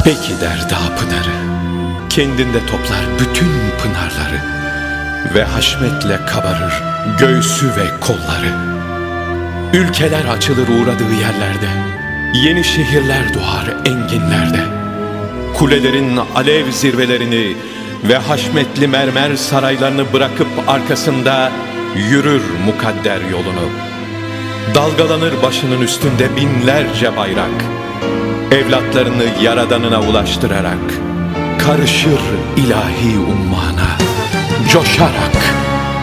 Peki der dağ pınarı, kendinde toplar bütün pınarları ve haşmetle kabarır göğsü ve kolları. Ülkeler açılır uğradığı yerlerde, yeni şehirler doğar enginlerde. Kulelerin alev zirvelerini ve haşmetli mermer saraylarını bırakıp arkasında yürür mukadder yolunu. Dalgalanır başının üstünde binlerce bayrak, evlatlarını Yaradanına ulaştırarak karışır ilahi ummana coşarak.